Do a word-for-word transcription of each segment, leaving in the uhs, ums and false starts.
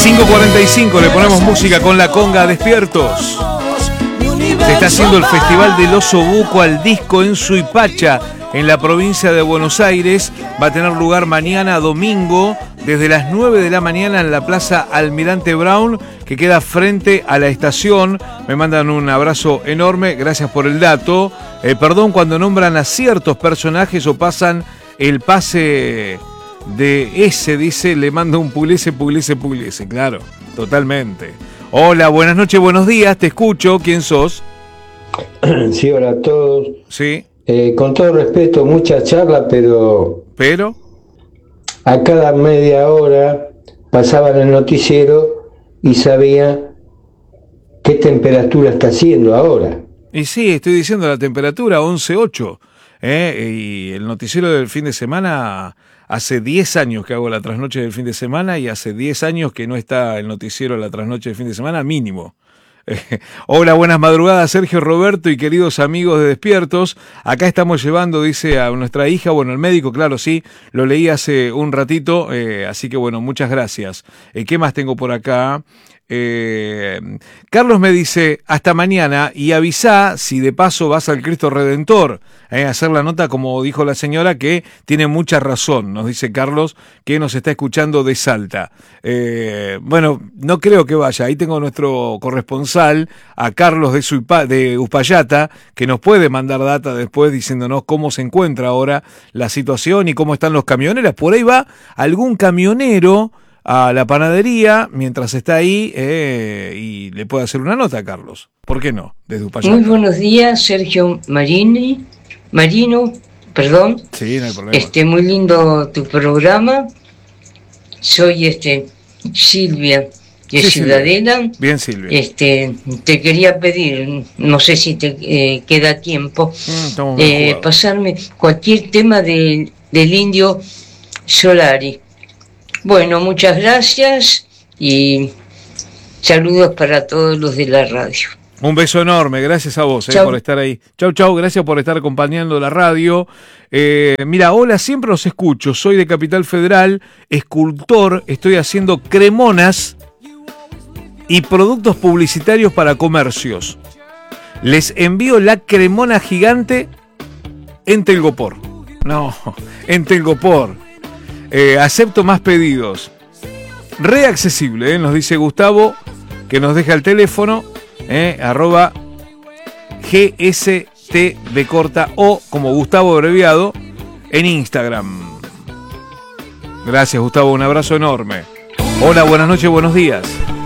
cinco cuarenta y cinco, le ponemos música con la conga despiertos. Se está haciendo el Festival del Oso Buco al Disco en Suipacha, en la provincia de Buenos Aires. Va a tener lugar mañana domingo desde las nueve de la mañana en la Plaza Almirante Brown, que queda frente a la estación. Me mandan un abrazo enorme, gracias por el dato. Eh, perdón cuando nombran a ciertos personajes o pasan el pase de ese, dice, le mando un pugliese, pugliese, pugliese. Claro, totalmente. Hola, buenas noches, buenos días, te escucho. ¿Quién sos? Sí, hola a todos. Sí. Eh, con todo respeto, mucha charla, pero... ¿Pero? A cada media hora pasaban el noticiero y sabía qué temperatura está haciendo ahora. Y sí, estoy diciendo la temperatura, once ocho. ¿eh? Y el noticiero del fin de semana, hace diez años que hago la trasnoche del fin de semana y hace diez años que no está el noticiero la trasnoche del fin de semana, mínimo. Hola, buenas madrugadas, Sergio, Roberto y queridos amigos de Despiertos. Acá estamos llevando, dice, a nuestra hija, bueno, el médico, claro, sí, lo leí hace un ratito, eh, así que bueno, muchas gracias. Eh, ¿Qué más tengo por acá? Eh, Carlos me dice, hasta mañana, y avisá si de paso vas al Cristo Redentor, eh, a hacer la nota, como dijo la señora, que tiene mucha razón, nos dice Carlos, que nos está escuchando de Salta. Eh, bueno, no creo que vaya, ahí tengo nuestro corresponsal, a Carlos de, Suipa, de Uspallata, que nos puede mandar data después diciéndonos cómo se encuentra ahora la situación y cómo están los camioneros. Por ahí va algún camionero a la panadería mientras está ahí eh, y le puede hacer una nota a Carlos. ¿Por qué no? Desde Uspallata. Muy buenos días, Sergio Marini, Marino, perdón. Sí, no hay problema. Este, muy lindo tu programa. Soy este Silvia de sí, Ciudadela. Silvia. Bien, Silvia. Este, te quería pedir, no sé si te eh, queda tiempo, mm, eh, pasarme cualquier tema de, del Indio Solari. Bueno, muchas gracias y saludos para todos los de la radio. Un beso enorme, gracias a vos eh, por estar ahí. Chau, chau, gracias por estar acompañando la radio. Eh, mira, hola, siempre los escucho, soy de Capital Federal, escultor, estoy haciendo cremonas y productos publicitarios para comercios. Les envío la cremona gigante en Telgopor. No, en Telgopor. Eh, acepto más pedidos. Re accesible, eh, nos dice Gustavo, que nos deja el teléfono, eh, arroba G S T de corta o como Gustavo abreviado en Instagram. Gracias, Gustavo, un abrazo enorme. Hola, buenas noches, buenos días.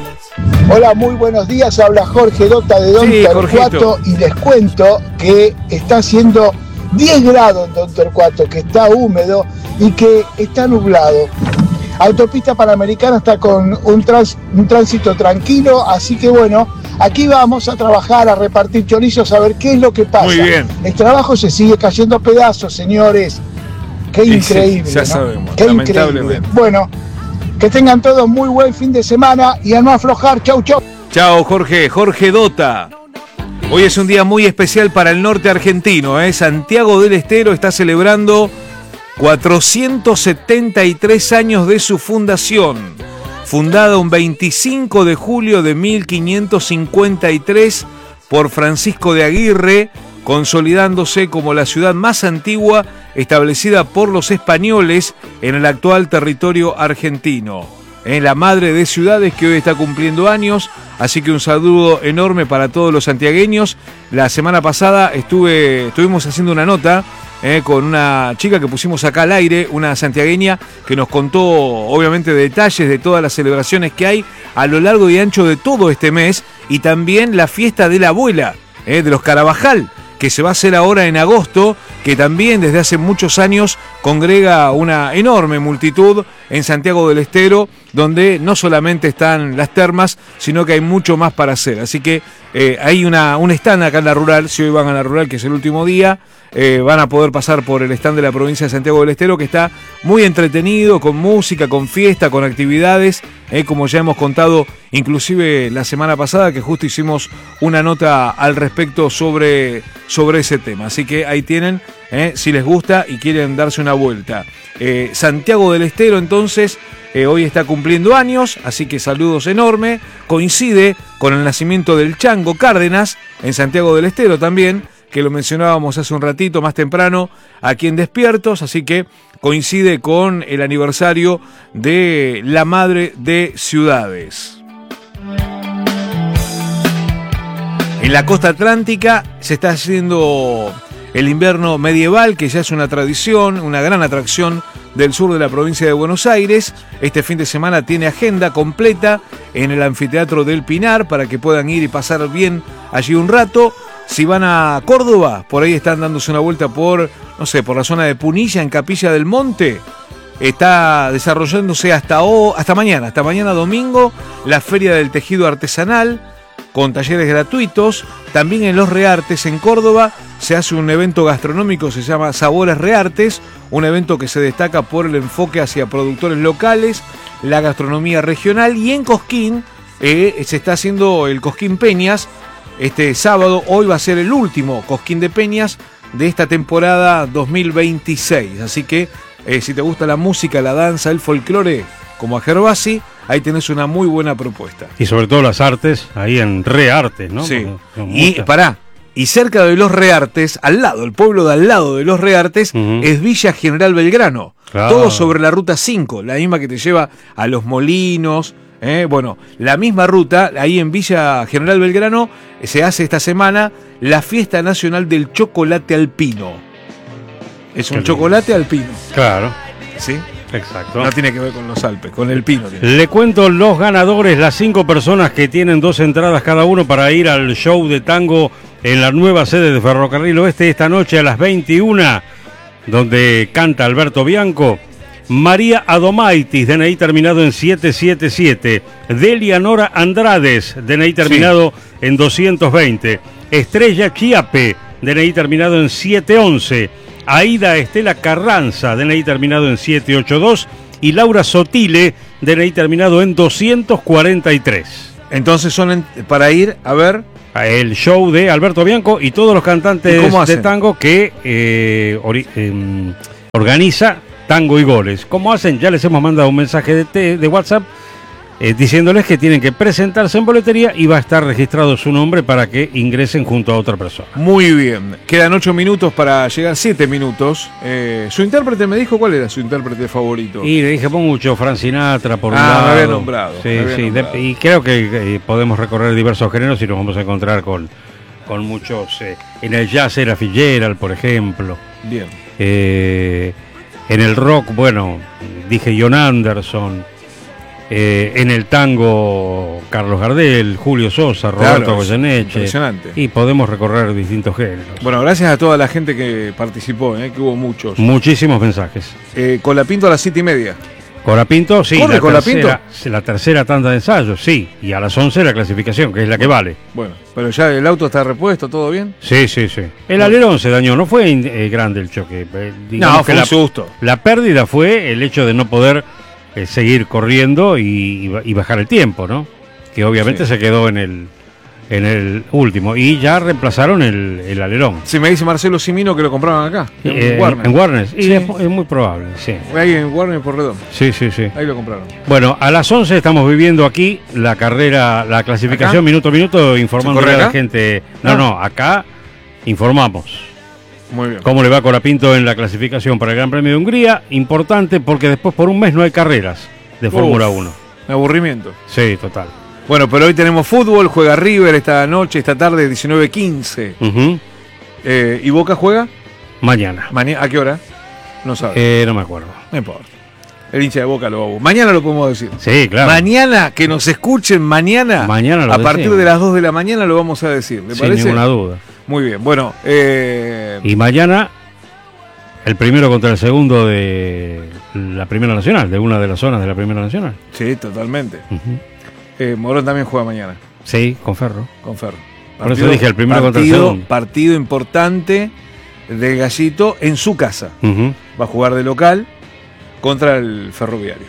Hola, muy buenos días, habla Jorge Dota de Don sí, Torcuato y les cuento que está haciendo diez grados en Don Torcuato, que está húmedo y que está nublado. Autopista Panamericana está con un, trans, un tránsito tranquilo, así que bueno, aquí vamos a trabajar, a repartir chorizos, a ver qué es lo que pasa. Muy bien. El trabajo se sigue cayendo a pedazos, señores. Qué sí, increíble, sí, ya ¿no? sabemos, Qué lamentablemente. Increíble. Bueno, que tengan todos muy buen fin de semana y a no aflojar. Chau, chau. Chao, Jorge. Jorge Dota. Hoy es un día muy especial para el norte argentino, ¿eh? Santiago del Estero está celebrando cuatrocientos setenta y tres años de su fundación. Fundada un veinticinco de julio de mil quinientos cincuenta y tres por Francisco de Aguirre, consolidándose como la ciudad más antigua establecida por los españoles en el actual territorio argentino. En la madre de ciudades que hoy está cumpliendo años, así que un saludo enorme para todos los santiagueños. La semana pasada estuve, estuvimos haciendo una nota eh, con una chica que pusimos acá al aire, una santiagueña que nos contó obviamente detalles de todas las celebraciones que hay a lo largo y ancho de todo este mes y también la fiesta de la abuela, eh, de los Carabajal, que se va a hacer ahora en agosto, que también desde hace muchos años congrega una enorme multitud en Santiago del Estero, donde no solamente están las termas, sino que hay mucho más para hacer. Así que eh, hay una, un stand acá en la rural, si hoy van a la rural, que es el último día, eh, van a poder pasar por el stand de la provincia de Santiago del Estero, que está muy entretenido, con música, con fiesta, con actividades, eh, como ya hemos contado inclusive la semana pasada, que justo hicimos una nota al respecto sobre, sobre ese tema. Así que ahí tienen eh, si les gusta y quieren darse una vuelta. Eh, Santiago del Estero, entonces, eh, hoy está cumpliendo años, así que saludos enormes. Coincide con el nacimiento del Chango Cárdenas, en Santiago del Estero también, que lo mencionábamos hace un ratito más temprano aquí en Despiertos, así que coincide con el aniversario de la Madre de Ciudades. En la costa atlántica se está haciendo el invierno medieval, que ya es una tradición, una gran atracción del sur de la provincia de Buenos Aires. Este fin de semana tiene agenda completa en el Anfiteatro del Pinar para que puedan ir y pasar bien allí un rato. Si van a Córdoba, por ahí están dándose una vuelta por, no sé, por la zona de Punilla, en Capilla del Monte. Está desarrollándose hasta, o, hasta mañana, hasta mañana domingo, la Feria del Tejido Artesanal, con talleres gratuitos. También en Los Reartes, en Córdoba, se hace un evento gastronómico, se llama Sabores Reartes, un evento que se destaca por el enfoque hacia productores locales, la gastronomía regional. Y en Cosquín eh, se está haciendo el Cosquín Peñas este sábado. Hoy va a ser el último Cosquín de Peñas de esta temporada dos mil veintiséis. Así que eh, si te gusta la música, la danza, el folclore, como a Gervasi, ahí tenés una muy buena propuesta. Y sobre todo las artes, ahí en Reartes, ¿no? Sí. Y pará, y cerca de Los Reartes, al lado, el pueblo de al lado de Los Reartes, uh-huh. es Villa General Belgrano. Claro. Todo sobre la ruta cinco, la misma que te lleva a Los Molinos. Eh, bueno, la misma ruta, ahí en Villa General Belgrano, se hace esta semana la Fiesta Nacional del Chocolate Alpino. Es un Qué chocolate lindo. Alpino. Claro. ¿Sí? Exacto. No tiene que ver con los Alpes, con el pino. Le cuento los ganadores, las cinco personas que tienen dos entradas cada uno para ir al show de tango en la nueva sede de Ferrocarril Oeste esta noche a las veintiuna, donde canta Alberto Bianco. María Adomaitis, D N I terminado en siete siete siete. Delia Nora Andrades, D N I terminado sí. en doscientos veinte. Estrella Chiape, D N I terminado en siete once. Aida Estela Carranza, D N I terminado en siete ochenta y dos. Y Laura Sotile, D N I terminado en doscientos cuarenta y tres. Entonces son en, para ir a ver el show de Alberto Bianco y todos los cantantes de tango que eh, ori, eh, organiza Tango y Goles. ¿Cómo hacen? Ya les hemos mandado un mensaje de, te, de WhatsApp eh, diciéndoles que tienen que presentarse en boletería y va a estar registrado su nombre para que ingresen junto a otra persona. Muy bien. Quedan ocho minutos para llegar, siete minutos. Eh, ¿Su intérprete me dijo cuál era su intérprete favorito? Y le dije mucho, Frank Sinatra, por un ah, lado. me había nombrado. Sí, me había sí. nombrado. De, y creo que eh, podemos recorrer diversos géneros y nos vamos a encontrar con, con muchos. Eh, en el jazz era Fitzgerald, por ejemplo. Bien. Eh... En el rock, bueno, dije John Anderson. Eh, en el tango, Carlos Gardel, Julio Sosa, Roberto claro, Goyeneche. Impresionante. Y podemos recorrer distintos géneros. Bueno, gracias a toda la gente que participó, eh, que hubo muchos. Muchísimos mensajes. Eh, Colapinto a las siete y media. Colapinto, sí. ¿Corre la Colapinto? Tercera, la tercera tanda de ensayos, sí. Y a las once la clasificación, que es la que vale. Bueno, pero ya el auto está repuesto, ¿todo bien? Sí, sí, sí. El alerón se dañó, no fue eh, grande el choque. Eh, no, fue que un la, susto. La pérdida fue el hecho de no poder eh, seguir corriendo y, y bajar el tiempo, ¿no? Que obviamente sí. se quedó en el en el último. Y ya reemplazaron el, el alerón. Si me dice Marcelo Simino que lo compraron acá, en eh, Warner. En Warner, y sí. es, es muy probable, sí. Ahí en Warner por Redondo. Sí, sí, sí. Ahí lo compraron. Bueno, a las once estamos viviendo aquí la carrera, la clasificación ¿Acá? minuto a minuto, informando a la gente. No, ah. no, acá informamos. Muy bien. ¿Cómo le va a Colapinto en la clasificación para el Gran Premio de Hungría? Importante porque después por un mes no hay carreras de Fórmula uno. Aburrimiento. Sí, total. Bueno, pero hoy tenemos fútbol, juega River esta noche, esta tarde, diecinueve quince. Uh-huh. eh, ¿Y Boca juega? Mañana. Mañana. ¿A qué hora? No sabe. Eh, no me acuerdo. No importa. El hincha de Boca lo va a... Mañana lo podemos decir. Sí, claro. Mañana, que nos escuchen mañana. Mañana lo A decimos. partir de las dos de la mañana lo vamos a decir. ¿Le Sin parece? ninguna duda. Muy bien. Bueno. Eh... Y mañana, el primero contra el segundo de la Primera Nacional, de una de las zonas de la Primera Nacional. Sí, totalmente. Uh-huh. eh, Morón también juega mañana. Sí, con Ferro. Con Ferro. Partido, Por eso dije el primero partido, contra el segundo. Partido importante del Gallito en su casa. Uh-huh. Va a jugar de local contra el Ferroviario.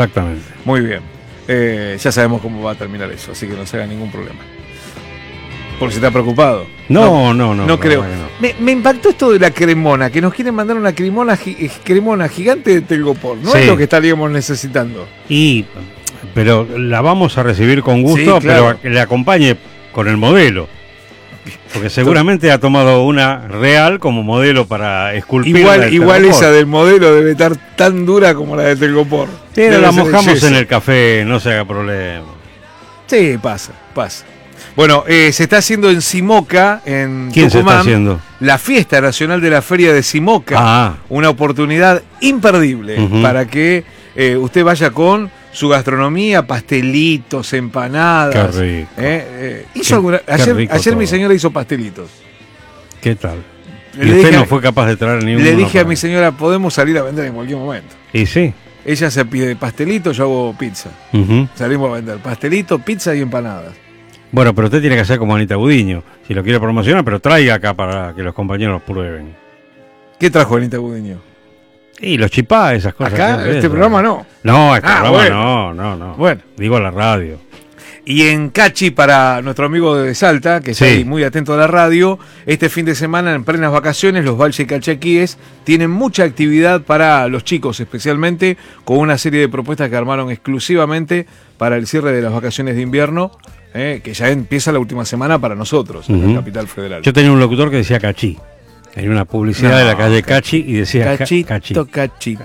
Exactamente. Muy bien. Eh, ya sabemos cómo va a terminar eso, así que no se haga ningún problema. Porque se está preocupado. No, no, no. No, no creo. No. Me, me impactó esto de la cremona, que nos quieren mandar una cremona, cremona gigante de Telgopor. No sí. es lo que estaríamos necesitando. Y, pero la vamos a recibir con gusto, sí, claro. pero que le acompañe con el modelo. Porque seguramente ha tomado una real como modelo para esculpir. Igual, igual esa del modelo debe estar tan dura como la de Telgopor. Sí, la mojamos en el café, no se haga problema. Sí, pasa, pasa. Bueno, eh, se está haciendo en Simoca, en ¿Quién Tucumán, se está haciendo? La fiesta nacional de la Feria de Simoca. Ah. Una oportunidad imperdible uh-huh. para que eh, usted vaya con su gastronomía, pastelitos, empanadas. Qué rico. Eh, eh, hizo qué, alguna, qué ayer rico ayer mi señora hizo pastelitos. ¿Qué tal? Le y usted dije, no fue capaz de traer ni uno. Le dije a mi señora, podemos salir a vender en cualquier momento. Y sí. Ella se pide pastelito, yo hago pizza. Uh-huh. Salimos a vender pastelito, pizza y empanadas. Bueno, pero usted tiene que hacer como Anita Budiño, si lo quiere promocionar, pero traiga acá para que los compañeros prueben. ¿Qué trajo Anita Budiño? Y los chipá, esas cosas. ¿Acá? ¿Este programa no? No, este ah, programa bueno. no, no, no. Bueno. Digo a la radio. Y en Cachi, para nuestro amigo de Salta, que está sí. ahí muy atento a la radio, este fin de semana, en plenas vacaciones, los Valles Calchaquíes tienen mucha actividad para los chicos, especialmente con una serie de propuestas que armaron exclusivamente para el cierre de las vacaciones de invierno, eh, que ya empieza la última semana para nosotros, uh-huh. en la capital federal. Yo tenía un locutor que decía Cachí, en una publicidad no, de la calle Cachi, y decía Cachito, Cachi. Cachi.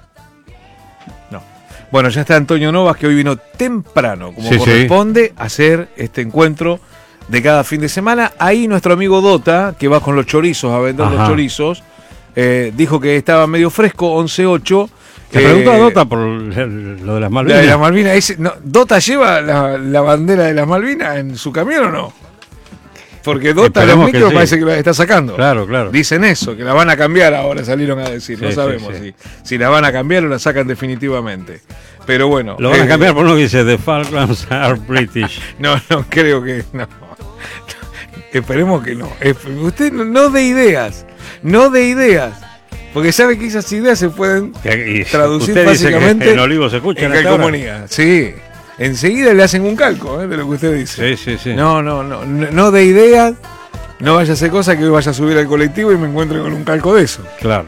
Bueno, ya está Antonio Novas, que hoy vino temprano, como sí, corresponde, sí. a hacer este encuentro de cada fin de semana. Ahí nuestro amigo Dota, que va con los chorizos a vender Ajá. los chorizos, eh, dijo que estaba medio fresco, once ocho. Te eh, preguntó a Dota por lo de las Malvinas. De las Malvinas. Ese, no, ¿Dota lleva la, la bandera de las Malvinas en su camión o no? Porque Dota los micros sí. parece que la está sacando. Claro, claro. Dicen eso, que la van a cambiar ahora, salieron a decir. Sí, no sabemos sí, sí. Si, si la van a cambiar o la sacan definitivamente. Pero bueno. Lo van eh, a cambiar por uno que dice The Falklands are British. No, no, creo que no. Esperemos que no. Usted no, no dé ideas. No dé ideas. Porque sabe que esas ideas se pueden y, traducir usted básicamente dice que en Olivo se escucha en calcomanía. Sí. Enseguida le hacen un calco ¿eh? de lo que usted dice. Sí, sí, sí. No, no, no, no, no de ideas, no vaya a hacer cosas que hoy vaya a subir al colectivo y me encuentre con un calco de eso. Claro.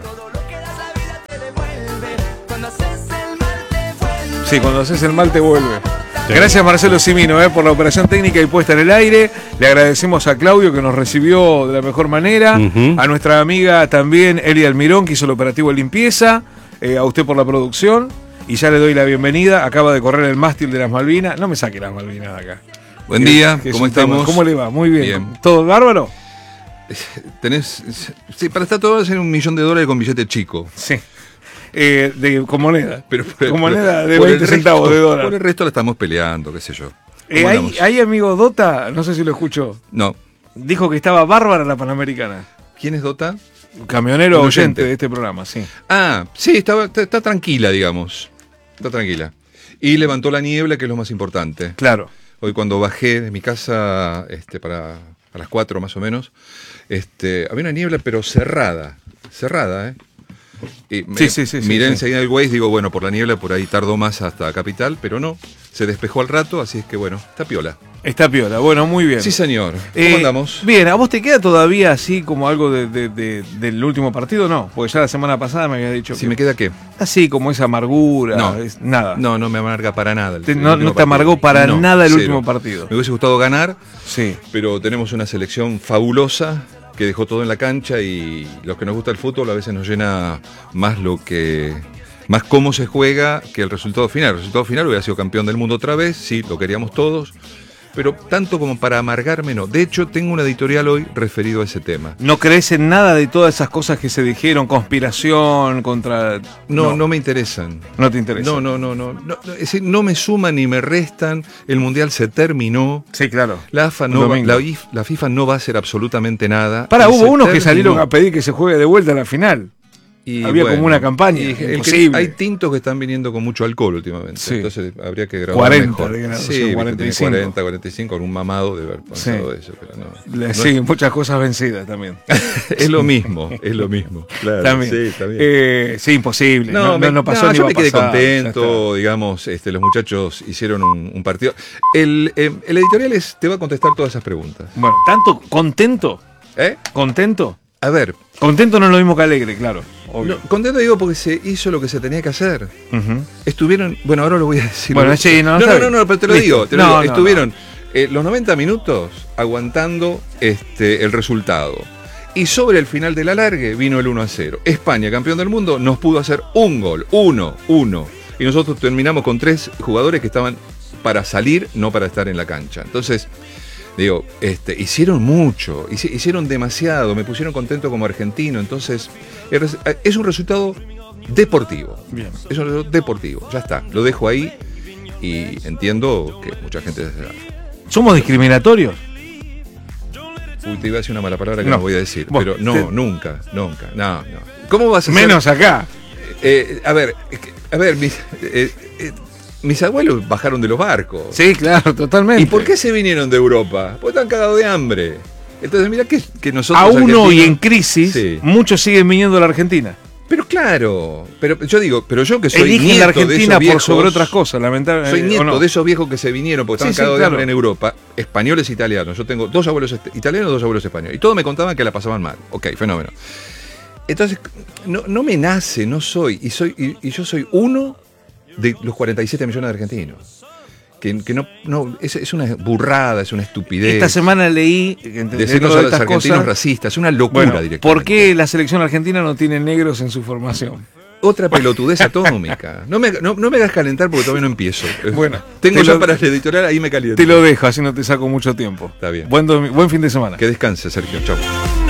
Sí, cuando haces el mal te vuelve. Sí. Gracias Marcelo Cimino eh, por la operación técnica y puesta en el aire. Le agradecemos a Claudio que nos recibió de la mejor manera. Uh-huh. A nuestra amiga también Eli Almirón que hizo el operativo de limpieza. Eh, a usted por la producción. Y ya le doy la bienvenida. Acaba de correr el mástil de las Malvinas. No me saque las Malvinas de acá. Buen día, ¿cómo estamos? ¿Cómo le va? Muy bien. bien. ¿Todo bárbaro? Tenés. Sí, para estar todo hacer un millón de dólares con billete chico. Sí. Eh, de, con moneda. Pero, pero, con moneda pero, de veinte centavos resto, de dólar. Por el resto la estamos peleando, qué sé yo. Eh, hay, hay amigo Dota, no sé si lo escuchó. No. Dijo que estaba bárbara la Panamericana. ¿Quién es Dota? Camionero oyente. oyente de este programa, sí. Ah, sí, está, está, está tranquila, digamos. Está tranquila. Y levantó la niebla, que es lo más importante. Claro. Hoy cuando bajé de mi casa este, para a las cuatro más o menos, este, había una niebla pero cerrada. Cerrada, ¿eh? Y me, sí, sí, sí, miré sí, enseguida sí. el Waze, digo, bueno, por la niebla por ahí tardó más hasta Capital, pero no. Se despejó al rato, así es que bueno, está piola. Está piola, bueno, muy bien. Sí, señor. ¿Cómo eh, andamos? Bien, ¿a vos te queda todavía así como algo de, de, de, del último partido? No, porque ya la semana pasada me había dicho ¿Si que... me queda qué? Así, como esa amargura, no, es, nada. No, no me amarga para nada. El, te, el no no te amargó para no, nada el cero. último partido. Me hubiese gustado ganar, sí, pero tenemos una selección fabulosa que dejó todo en la cancha y los que nos gusta el fútbol a veces nos llena más lo que... Más cómo se juega que el resultado final. El resultado final hubiera sido campeón del mundo otra vez, sí, lo queríamos todos, pero tanto como para amargarme no. De hecho, tengo un editorial hoy referido a ese tema. ¿No crees en nada de todas esas cosas que se dijeron? Conspiración contra... No, no, no me interesan. ¿No te interesa? No, no, no, no. no es decir, no me suman ni me restan. El Mundial se terminó. Sí, claro. La, A F A no va, la, la FIFA no va a hacer absolutamente nada. Para, hubo unos terminó. que salieron a pedir que se juegue de vuelta a la final. Y había bueno, como una campaña. Y el imposible. Que, hay tintos que están viniendo con mucho alcohol últimamente. Sí. Entonces habría que grabar cuarenta, mejor. Sí, cuarenta y cinco. cuarenta, cuarenta y cinco, con un mamado de haber pensado sí. eso. Pero no, Le, no sí, es... muchas cosas vencidas también. Es lo mismo, es lo mismo. Claro, también. Sí, también. Eh, sí, imposible. No, no, me, no pasó no, ni yo va me quedé pasar, contento, digamos, este, los muchachos hicieron un, un partido. El, eh, el editorial es, te va a contestar todas esas preguntas. Bueno, ¿tanto contento? ¿Eh? ¿Contento? A ver. Contento no es lo mismo que alegre, claro. No, contento digo porque se hizo lo que se tenía que hacer. Uh-huh. Estuvieron, bueno, ahora lo voy a decir. Bueno, sí, no, no, no, no, no, pero te lo Listo. digo, te lo no, digo. No, Estuvieron no. Eh, los noventa minutos aguantando este, el resultado. Y sobre el final del alargue vino el uno a cero. España, campeón del mundo, nos pudo hacer un gol, uno, uno. Y nosotros terminamos con tres jugadores que estaban para salir, no para estar en la cancha. Entonces, digo, este, hicieron mucho, hicieron demasiado, me pusieron contento como argentino. Entonces, es un resultado deportivo. Bien. Es un resultado deportivo, ya está. Lo dejo ahí y entiendo que mucha gente... ¿Somos discriminatorios? Uy, te iba a decir una mala palabra que no, no voy a decir, bueno, pero no, te... nunca, nunca, no, no. ¿Cómo vas a Menos hacer? acá. Eh, a ver, a ver, mis, eh, eh, mis abuelos bajaron de los barcos. Sí, claro, totalmente. ¿Y por qué se vinieron de Europa? Porque están cagados de hambre. Entonces, mira que, que nosotros... Aún hoy en crisis, sí. muchos siguen viniendo a la Argentina. Pero claro, pero yo digo, pero yo que soy Eligen nieto la Argentina de esos viejos, por sobre otras cosas, lamentablemente. Soy nieto no? de esos viejos que se vinieron porque estaban sí, cagados sí, de hambre claro. en Europa, españoles e italianos. Yo tengo dos abuelos italianos y dos abuelos españoles. Y todos me contaban que la pasaban mal. Ok, fenómeno. Entonces, no, no me nace, no soy. Y soy y, y yo soy uno de los cuarenta y siete millones de argentinos. Que, que no, no es, es una burrada, es una estupidez. Esta semana leí decirnos a los argentinos cosas, racistas, es una locura bueno, directamente. ¿Por qué la selección argentina no tiene negros en su formación? Otra pelotudez atómica. No me, no, no me hagas calentar porque todavía no empiezo. Bueno, tengo ya lo, para el editorial, ahí me caliento. Te lo dejo, así no te saco mucho tiempo. Está bien. Buen, buen fin de semana. Que descanse, Sergio. Chau.